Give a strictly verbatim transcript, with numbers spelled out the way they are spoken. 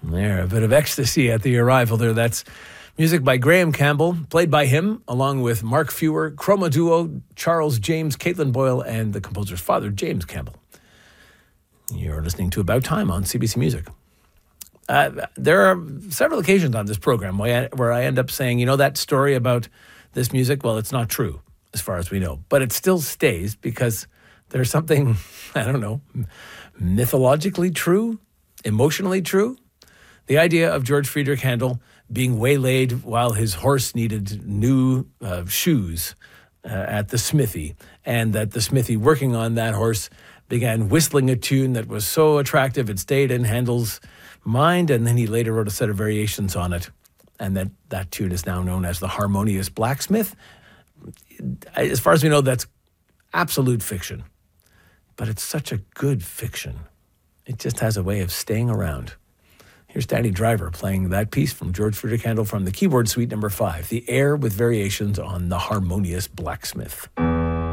There, a bit of ecstasy at the arrival there. That's music by Graham Campbell, played by him, along with Mark Fewer, Chroma Duo, Charles James, Caitlin Boyle, and the composer's father, James Campbell. You're listening to About Time on C B C Music. Uh, there are several occasions on this program where I, where I end up saying, you know, that story about this music, well, it's not true, as far as we know. But it still stays because there's something, I don't know, mythologically true, emotionally true. The idea of George Friedrich Handel being waylaid while his horse needed new uh, shoes uh, at the smithy, and that the smithy working on that horse began whistling a tune that was so attractive it stayed in Handel's mind, and then he later wrote a set of variations on it, and that, that tune is now known as the Harmonious Blacksmith. As far as we know, that's absolute fiction, but it's such a good fiction. It just has a way of staying around. Here's Danny Driver playing that piece from George Friedrich Handel from the Keyboard Suite number five, The Air with Variations on the Harmonious Blacksmith.